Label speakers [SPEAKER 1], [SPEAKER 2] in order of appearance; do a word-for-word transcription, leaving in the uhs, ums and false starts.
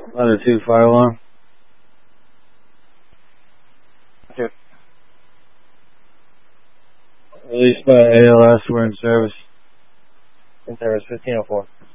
[SPEAKER 1] Letter two, fire alarm.
[SPEAKER 2] Two.
[SPEAKER 1] Released by A L S, we're in service.
[SPEAKER 2] In service, fifteen oh four.